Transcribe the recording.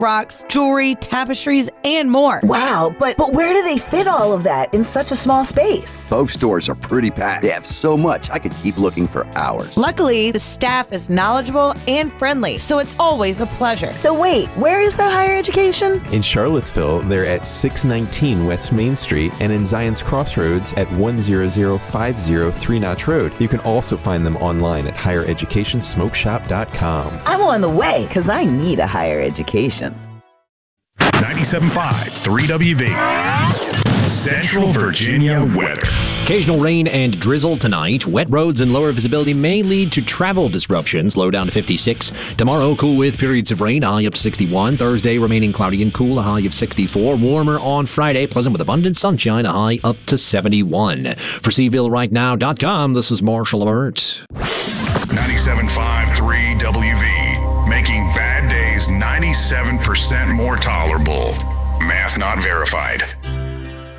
rocks, jewelry, tapestries, and more. Wow, but where do they fit all of that in such a small space? Both stores are pretty packed. They have so much, I could keep looking for hours. Luckily, the staff is knowledgeable and friendly, so it's always a pleasure. So wait, where is that higher education? In Charlottesville, they're at 619 West Main Street and in Zion's Crossroads at 10050 Three Notch Road. You can also find them online at highereducationsmokeshop.com. I'm on the way because I need a higher education. 97.5 3WV. Central Virginia weather. Occasional rain and drizzle tonight. Wet roads and lower visibility may lead to travel disruptions. Low down to 56. Tomorrow, cool with periods of rain, high up to 61. Thursday, remaining cloudy and cool, a high of 64. Warmer on Friday, pleasant with abundant sunshine, a high up to 71. For SeavilleRightNow.com, this is Marshall Alert. 97.5 3WV. Making bad days 97% more tolerable. Math not verified.